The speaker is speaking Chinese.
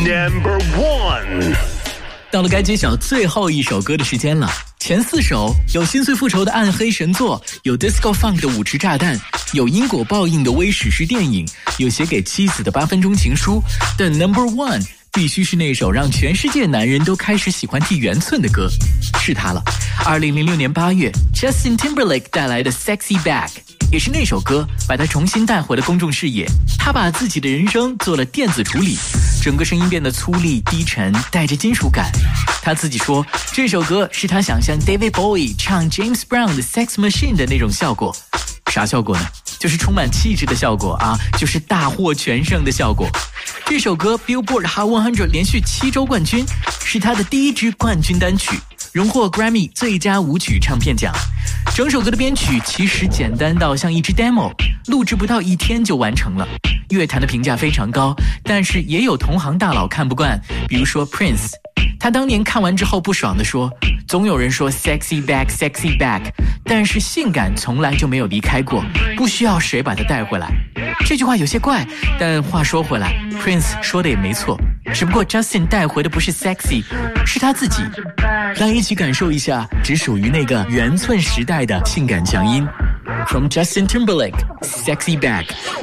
Number 1。 到了该揭晓最后一首歌的时间了。前4首有心碎复仇的暗黑神作，有 disco funk 的舞池炸弹，有因果报应的微史诗电影，有写给妻子的8分钟情书。但 Number 1必须是那首让全世界男人都开始喜欢剃圆寸的歌，是他了。2006年8月 Justin Timberlake 带来的 Sexy Back， 也是那首歌把他重新带回了公众视野。他把自己的人声做了电子处理，整个声音变得粗粝低沉，带着金属感。他自己说，这首歌是他想象 David Bowie 唱 James Brown 的 Sex Machine 的那种效果。啥效果呢？就是充满气质的效果啊，就是大获全胜的效果。这首歌 Billboard Hot 100连续7周冠军，是他的第1支冠军单曲，荣获 Grammy 最佳舞曲唱片奖。整首歌的编曲其实简单到像一支 demo， 录制不到1天就完成了。乐坛的评价非常高，但是也有同行大佬看不惯，比如说 Prince， 他当年看完之后不爽地说，总有人说 sexy back sexy back， 但是性感从来就没有离开过，不需要谁把它带回来。这句话有些怪，但话说回来 Prince 说的也没错，只不过 Justin 带回的不是 sexy， 是他自己。来一起感受一下只属于那个圆寸时代的性感强音。From Justin Timberlake, Sexy Back。